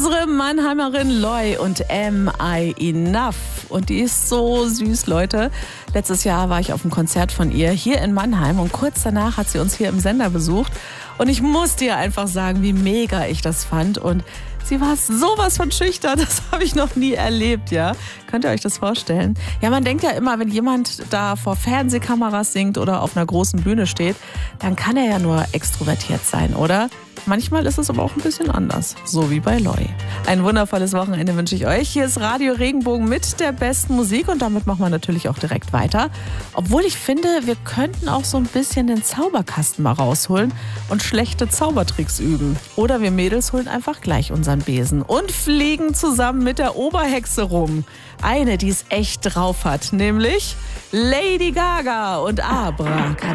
Unsere Mannheimerin Loy und Am I Enough. Und die ist so süß, Leute. Letztes Jahr war ich auf einem Konzert von ihr hier in Mannheim und kurz danach hat sie uns hier im Sender besucht. Und ich muss dir einfach sagen, wie mega ich das fand. Und sie war sowas von schüchtern, das habe ich noch nie erlebt, ja. Könnt ihr euch das vorstellen? Ja, man denkt ja immer, wenn jemand da vor Fernsehkameras singt oder auf einer großen Bühne steht, dann kann er ja nur extrovertiert sein, oder? Manchmal ist es aber auch ein bisschen anders, so wie bei Loy. Ein wundervolles Wochenende wünsche ich euch. Hier ist Radio Regenbogen mit der besten Musik und damit machen wir natürlich auch direkt weiter. Obwohl ich finde, wir könnten auch so ein bisschen den Zauberkasten mal rausholen und schlechte Zaubertricks üben. Oder wir Mädels holen einfach gleich unseren Besen und fliegen zusammen mit der Oberhexe rum. Eine, die es echt drauf hat, nämlich Lady Gaga und Abracadabra.